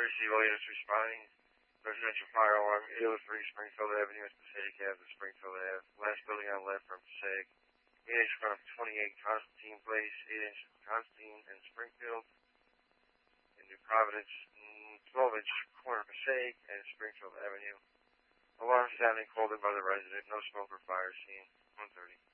receive all units responding. Residential fire alarm 803 Springfield Avenue, is Passaic Ave, Springfield Ave. Last building on left from Passaic. 8-inch front of 28 Constantine Place, 8-inch Constantine and Springfield. In New Providence, 12-inch corner Passaic and Springfield Avenue. Alarm sounding called in by the resident. No smoke or fire seen. 1:30.